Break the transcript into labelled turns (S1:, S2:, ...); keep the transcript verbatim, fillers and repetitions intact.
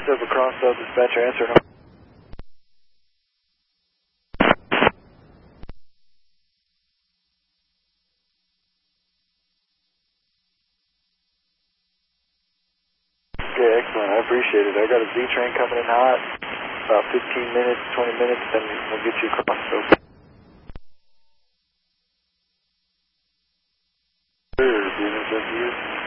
S1: Silver Cross, South Dispatcher, answer. Okay, excellent. I appreciate it. I got a Z train coming in hot. About fifteen minutes, twenty minutes, then we'll get you across. Okay. Sure, business of you.